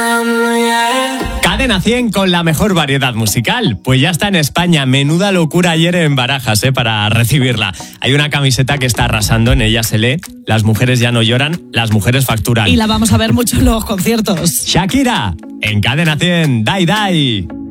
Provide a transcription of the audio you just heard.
Cadena 100 con la mejor variedad musical. Pues ya está en España. Menuda locura ayer en Barajas, para recibirla. Hay una camiseta que está arrasando, en ella se lee: las mujeres ya no lloran, las mujeres facturan. Y la vamos a ver mucho en los conciertos. Shakira, en Cadena 100, Dai Dai.